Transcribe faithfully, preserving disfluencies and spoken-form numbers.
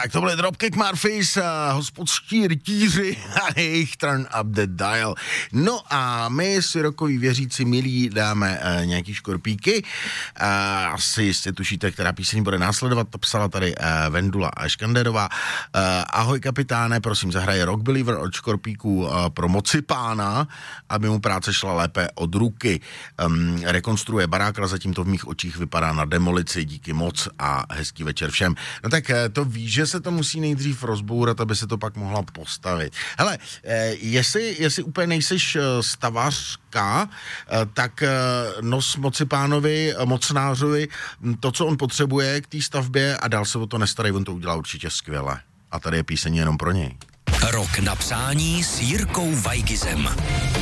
Tak to byly Dropkick Murphys, uh, hospodští rytíři a jejich Turn Up The Dial. No a my si rokoví věřící milí dáme uh, nějaký škorpíky. Uh, asi jistě tušíte, která píseň bude následovat. To psala tady uh, Vendula a Škanderová. Uh, ahoj kapitáne, prosím, zahraje Rock Believer od škorpíků uh, pro moci pána, aby mu práce šla lépe od ruky. Um, rekonstruuje barák, ale zatím to v mých očích vypadá na demolici. Díky moc a hezký večer všem. No tak to víš, že se to musí nejdřív rozbourat, aby se to pak mohla postavit. Hele, jestli, jestli úplně nejseš stavařka, tak nos moci pánovi, mocnářovi to, co on potřebuje k té stavbě a dál se o to nestarej, on to udělá určitě skvěle. A tady je píseň jenom pro něj. Rok na přání s Jirkou Weigizem.